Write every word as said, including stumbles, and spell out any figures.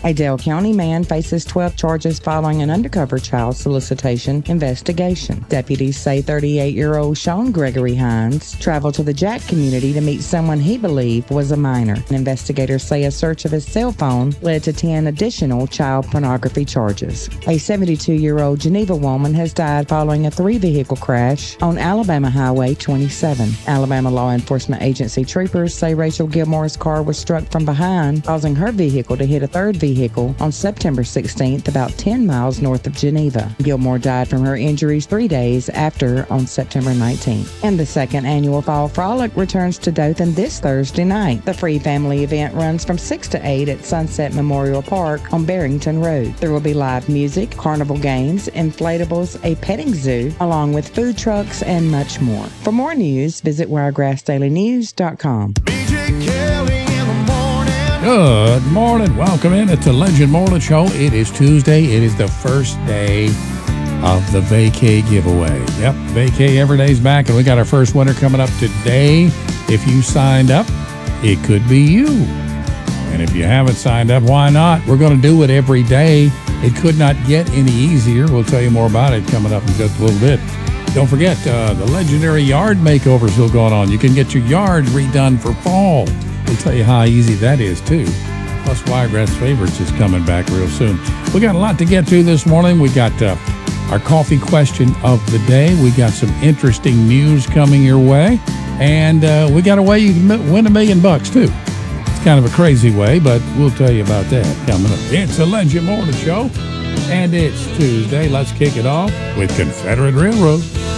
A Dale County man faces twelve charges following an undercover child solicitation investigation. Deputies say thirty-eight-year-old Sean Gregory Hines traveled to the Jack community to meet someone he believed was a minor. Investigators say a search of his cell phone led to ten additional child pornography charges. A seventy-two-year-old Geneva woman has died following a three-vehicle crash on Alabama Highway twenty-seven. Alabama law enforcement agency troopers say Rachel Gilmore's car was struck from behind, causing her vehicle to hit a third vehicle on September sixteenth, about ten miles north of Geneva. Gilmore died from her injuries three days after on September nineteenth. And the second annual Fall Frolic returns to Dothan this Thursday night. The free family event runs from six to eight at Sunset Memorial Park on Barrington Road. There will be live music, carnival games, inflatables, a petting zoo, along with food trucks and much more. For more news, visit wiregrass daily news dot com. Good morning. Welcome in. It's the Legend Morning Show. It is Tuesday. It is the first day of the vacay giveaway. Yep, vacay every day's back, and we got our first winner coming up today. If you signed up, it could be you. And if you haven't signed up, why not? We're going to do it every day. It could not get any easier. We'll tell you more about it coming up in just a little bit. Don't forget, uh, the legendary yard makeover is still going on. You can get your yard redone for fall. We'll tell you how easy that is, too. Plus, Wiregrass Favorites is coming back real soon. We got a lot to get to this morning. We got uh, our coffee question of the day. We got some interesting news coming your way. And uh, we got a way you can win a million bucks, too. It's kind of a crazy way, but we'll tell you about that coming up. It's a Legend Morning Show, and it's Tuesday. Let's kick it off with Confederate Railroad.